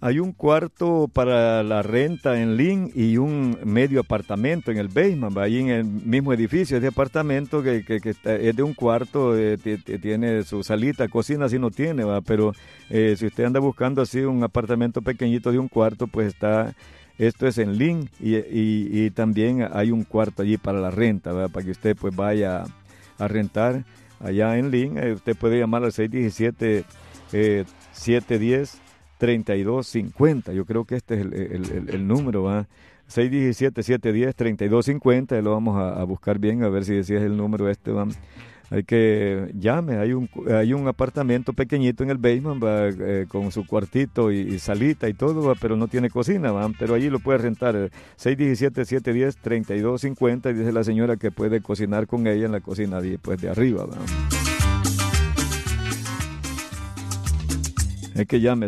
Hay un cuarto para la renta en Lynn y un medio apartamento en el basement, ahí en el mismo edificio. Es de apartamento que es de un cuarto, tiene su salita, cocina sí no tiene, ¿va? Pero si usted anda buscando así un apartamento pequeñito de un cuarto, pues esto es en Lynn y también hay un cuarto allí para la renta, ¿va? Para que usted pues vaya a rentar allá en Lynn. Usted puede llamar al 617 710 3250. Yo creo que este es el número, ¿va? 617-710-3250. Lo vamos a buscar bien, a ver si es el número este, ¿va? Hay que llame. Hay un apartamento pequeñito en el basement, ¿va? Con su cuartito y salita y todo, ¿va? Pero no tiene cocina, ¿va? Pero allí lo puede rentar. 617-710-3250. Y dice la señora que puede cocinar con ella en la cocina pues, de arriba, ¿va? Es que llame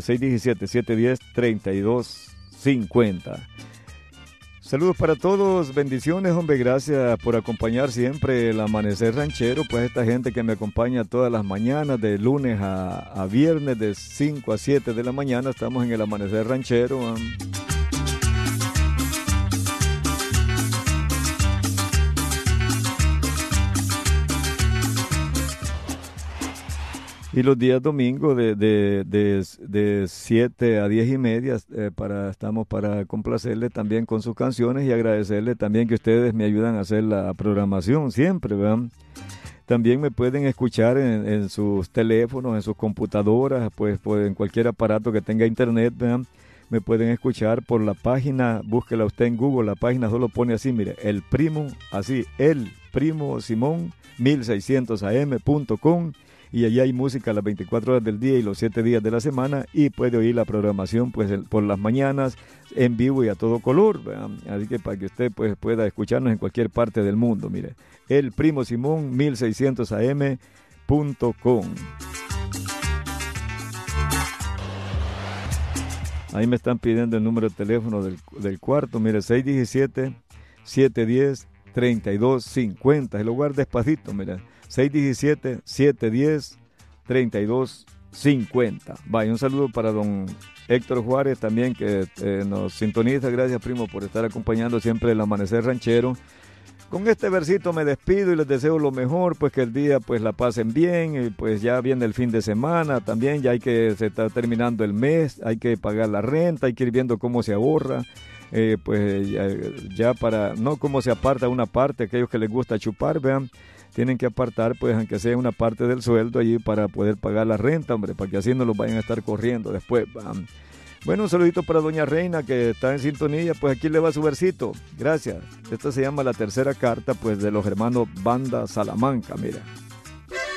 617-710-3250. Saludos para todos, bendiciones, hombre, gracias por acompañar siempre el Amanecer Ranchero, pues esta gente que me acompaña todas las mañanas, de lunes a viernes, de 5 a 7 de la mañana, estamos en el Amanecer Ranchero. Y los días domingos de 7 a 10 y media estamos para complacerle también con sus canciones y agradecerle también que ustedes me ayudan a hacer la programación siempre, ¿verdad? También me pueden escuchar en sus teléfonos, en sus computadoras, pues en cualquier aparato que tenga internet, ¿verdad? Me pueden escuchar por la página, búsquela usted en Google, la página solo pone así, mire, El Primo Simón 1600am.com. Y allí hay música las 24 horas del día y los 7 días de la semana, y puede oír la programación pues por las mañanas en vivo y a todo color, ¿verdad? Así que para que usted pues pueda escucharnos en cualquier parte del mundo, mire, El Primo Simón 1600am.com. Ahí me están pidiendo el número de teléfono del cuarto, mire, 617-710-3250, se lo guarda despacito, mire, 617-710-3250. Vaya, un saludo para don Héctor Juárez también, que nos sintoniza. Gracias, primo, por estar acompañando siempre el Amanecer Ranchero. Con este versito me despido y les deseo lo mejor, pues que el día pues la pasen bien, y pues ya viene el fin de semana también, se está terminando el mes, hay que pagar la renta, hay que ir viendo cómo se ahorra. Pues ya para, no cómo se aparta una parte, aquellos que les gusta chupar, vean, tienen que apartar, pues, aunque sea una parte del sueldo allí para poder pagar la renta, hombre, para que así no los vayan a estar corriendo después. Bueno, un saludito para doña Reina, que está en sintonía, pues aquí le va su versito. Gracias. Esta se llama La Tercera Carta, pues, de los hermanos Banda Salamanca, mira.